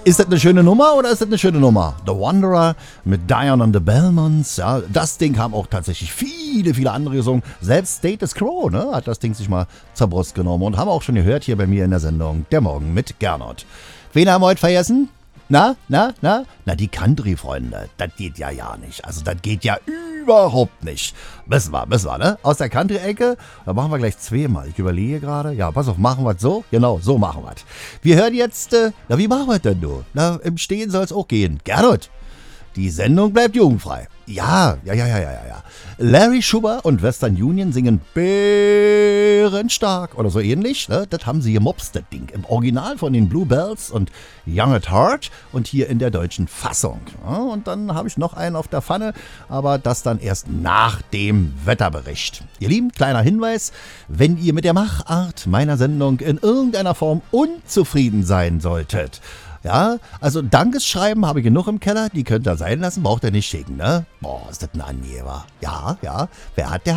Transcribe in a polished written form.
Ist das eine schöne Nummer oder ist das eine schöne Nummer? The Wanderer mit Dion and the Belmonts. Ja, das Ding haben auch tatsächlich viele andere gesungen. Selbst Status Quo, ne, hat das Ding sich mal zur Brust genommen und haben auch schon gehört hier bei mir in der Sendung Der Morgen mit Gernot. Wen haben wir heute vergessen? Na, die Country-Freunde. Das geht ja nicht. Also, das geht ja überhaupt nicht. Müssen wir, ne? Aus der Country-Ecke, da machen wir gleich zweimal. Ich überlege gerade. Ja, pass auf, machen wir es so? Genau, so machen wir es. Wir hören jetzt, wie machen wir es denn, du? Na, im Stehen soll es auch gehen. Gernot, die Sendung bleibt jugendfrei. Ja. Larry Schubert und Western Union singen bärenstark oder so ähnlich. Ne? Das haben sie gemobst, das Ding. Im Original von den Bluebells und Young at Heart und hier in der deutschen Fassung. Ja, und dann habe ich noch einen auf der Pfanne, aber das dann erst nach dem Wetterbericht. Ihr Lieben, kleiner Hinweis, wenn ihr mit der Machart meiner Sendung in irgendeiner Form unzufrieden sein solltet, ja, also Dankeschreiben habe ich genug im Keller, die könnt ihr sein lassen, braucht ihr nicht schicken, ne? Boah, ist das ein Angeber. Ja, wer hat, der